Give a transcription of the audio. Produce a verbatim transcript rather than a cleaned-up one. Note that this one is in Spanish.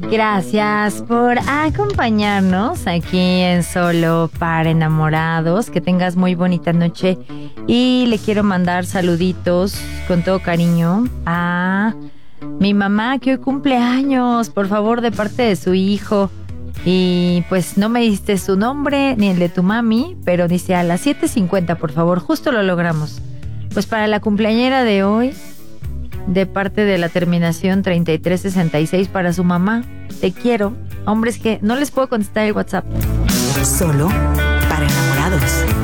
Gracias por acompañarnos aquí en Solo para Enamorados. Que tengas muy bonita noche. Y le quiero mandar saluditos con todo cariño a mi mamá, que hoy cumple años, por favor, de parte de su hijo. Y pues no me diste su nombre ni el de tu mami, pero dice a las siete cincuenta, por favor, justo lo logramos. Pues para la cumpleañera de hoy, de parte de la terminación treinta y tres sesenta y seis, para su mamá. Te quiero. Hombres, que no les puedo contestar el WhatsApp. Solo para enamorados.